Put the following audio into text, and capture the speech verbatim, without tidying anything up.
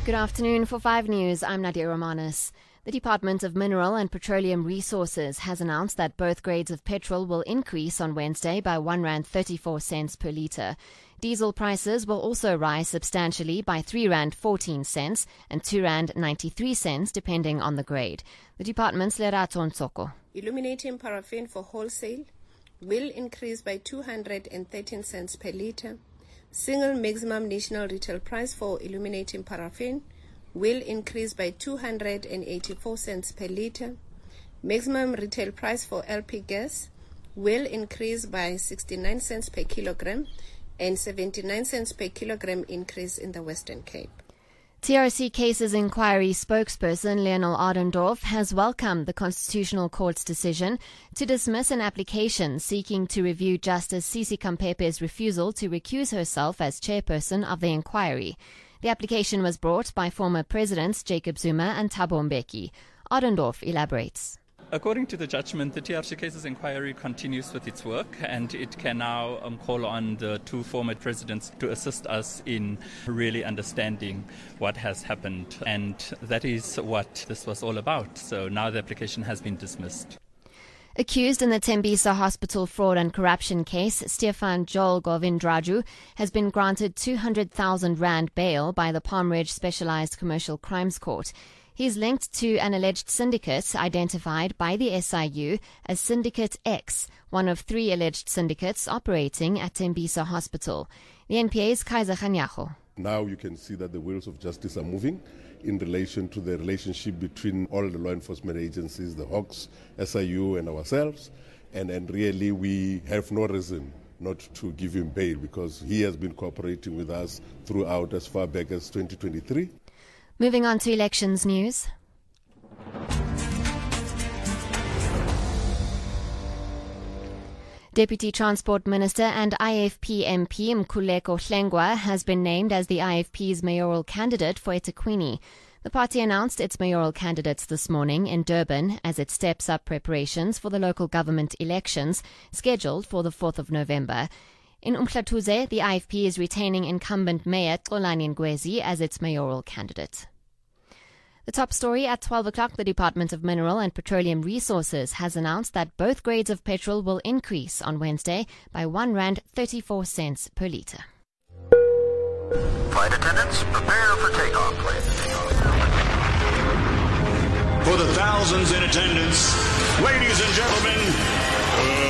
Good afternoon. For five News, I'm Nadia Romanis. The Department of Mineral and Petroleum Resources has announced that both grades of petrol will increase on Wednesday by one rand thirty-four cents per litre. Diesel prices will also rise substantially by three rand fourteen cents and two rand ninety-three cents depending on the grade. The department's Lerato Ntsoko. Illuminating paraffin for wholesale will increase by two hundred thirteen cents per litre. Single maximum national retail price for illuminating paraffin will increase by two hundred eighty-four cents per litre. Maximum retail price for L P gas will increase by sixty-nine cents per kilogram and seventy-nine cents per kilogram increase in the Western Cape. T R C Cases Inquiry spokesperson Lionel Ardendorf has welcomed the Constitutional Court's decision to dismiss an application seeking to review Justice Sisi Kampepe's refusal to recuse herself as chairperson of the inquiry. The application was brought by former Presidents Jacob Zuma and Thabo Mbeki. Ardendorf elaborates. According to the judgment, the T R C Cases Inquiry continues with its work, and it can now um, call on the two former presidents to assist us in really understanding what has happened. And that is what this was all about. So now the application has been dismissed. Accused in the Tembisa Hospital fraud and corruption case, Stefan Joel Govindraju has been granted two hundred thousand rand bail by the Palm Ridge Specialized Commercial Crimes Court. He is linked to an alleged syndicate identified by the S I U as Syndicate X, one of three alleged syndicates operating at Tembisa Hospital. The N P A's Kaiser Khanyago. Now you can see that the wheels of justice are moving in relation to the relationship between all the law enforcement agencies, the Hawks, S I U and ourselves. And, and really we have no reason not to give him bail because he has been cooperating with us throughout as far back as twenty twenty-three. Moving on to elections news. Deputy Transport Minister and I F P M P Mkhuleko Hlengwa has been named as the I F P's mayoral candidate for eThekwini. The party announced its mayoral candidates this morning in Durban as it steps up preparations for the local government elections scheduled for the fourth of November. In Umhlatuze, the I F P is retaining incumbent Mayor Xolani Ngwezi as its mayoral candidate. The top story at twelve o'clock, the Department of Mineral and Petroleum Resources has announced that both grades of petrol will increase on Wednesday by one rand thirty-four cents per litre. Flight attendants, prepare for takeoff, please. For the thousands in attendance, ladies and gentlemen,